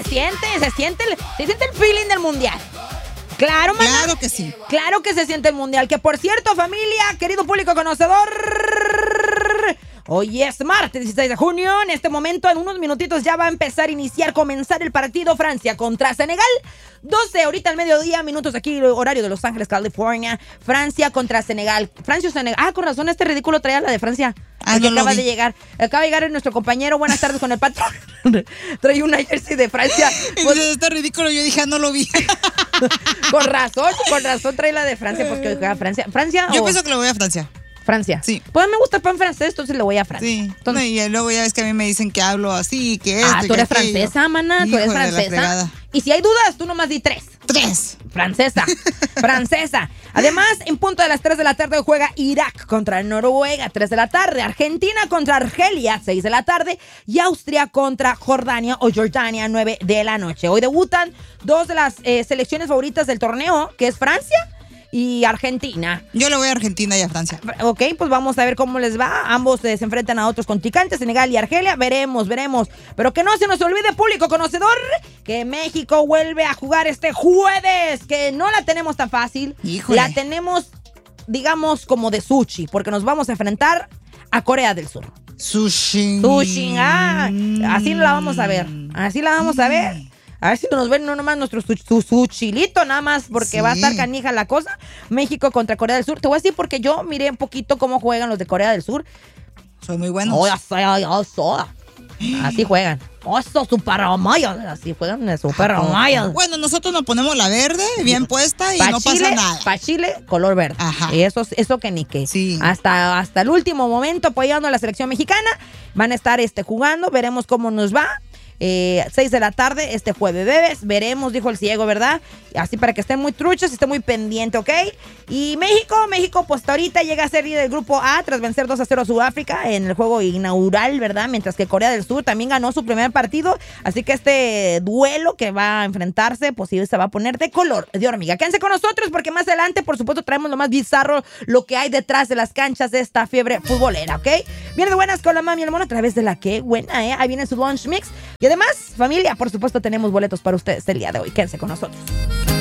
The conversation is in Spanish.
siente el feeling del mundial. Claro, mamá. Claro que sí. Claro que se siente el mundial. Que por cierto, familia, querido público conocedor, hoy es martes 16 de junio. En este momento, en unos minutitos ya va a comenzar el partido Francia contra Senegal. 12 ahorita al mediodía, minutos aquí, horario de Los Ángeles, California. Francia contra Senegal. Francia o Senegal. Ah, con razón, este ridículo traía la de Francia. No acaba de llegar. Acaba de llegar nuestro compañero. Buenas tardes con el patrón. Trae una jersey de Francia. Pues, está ridículo, yo dije, no lo vi. Con razón trae la de Francia, porque juega Francia. Yo pienso que le voy a Francia. Francia. Sí. Pues me gusta el pan francés, entonces le voy a Francia. Sí. Entonces, y luego ya ves que a mí me dicen que hablo así, que tú eres francesa, maná, tú eres francesa. Y si hay dudas, tú nomás di 3. 3. Francesa. Además, en punto de las 3 de la tarde juega Irak contra Noruega, 3 de la tarde. Argentina contra Argelia, 6 de la tarde. Y Austria contra Jordania o Jordania, 9 de la noche. Hoy debutan 2 de las selecciones favoritas del torneo, que es Francia y Argentina. Yo le voy a Argentina y a Francia. Ok, pues vamos a ver cómo les va. Ambos se enfrentan a otros contrincantes, Senegal y Argelia. Veremos. Pero que no se nos olvide, público conocedor, que México vuelve a jugar este jueves, que no la tenemos tan fácil. Híjole. La tenemos, digamos, como de sushi, porque nos vamos a enfrentar a Corea del Sur. Sushi. Así la vamos a ver. A ver si nos ven no nomás nuestro su chilito, nada más, porque va a estar canija la cosa. México contra Corea del Sur. Te voy a decir porque yo miré un poquito cómo juegan los de Corea del Sur. Son muy buenos. Así juegan. Así juegan super mayas. Bueno, nosotros nos ponemos la verde bien puesta y no pasa nada. Para Chile, color verde. Ajá. Y eso que ni qué. Sí. Hasta el último momento apoyando a la selección mexicana. Van a estar jugando. Veremos cómo nos va. 6 de la tarde, este jueves, bebés. Veremos, dijo el ciego, ¿verdad? Así para que estén muy truchos y estén muy pendientes, ¿ok? Y México, pues hasta ahorita llega a ser líder del grupo A tras vencer 2-0 a Sudáfrica en el juego inaugural, ¿verdad? Mientras que Corea del Sur también ganó su primer partido. Así que este duelo que va a enfrentarse, pues sí, se va a poner de color de hormiga. Quédense con nosotros porque más adelante, por supuesto, traemos lo más bizarro, lo que hay detrás de las canchas de esta fiebre futbolera, ¿ok? Viene de buenas con la mami y el mono a través de la que buena, ¿eh? Ahí viene su lunch mix. Y además, familia, por supuesto, tenemos boletos para ustedes el día de hoy. Quédense con nosotros.